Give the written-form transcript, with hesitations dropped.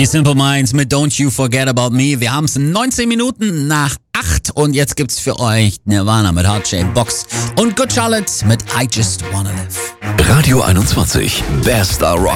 Die Simple Minds mit Don't You Forget About Me. Wir haben es 19 Minuten nach 8 und jetzt gibt's für euch Nirvana mit Heart Shaped Box und Good Charlotte mit I Just Wanna Live. Radio 21, Best Rock.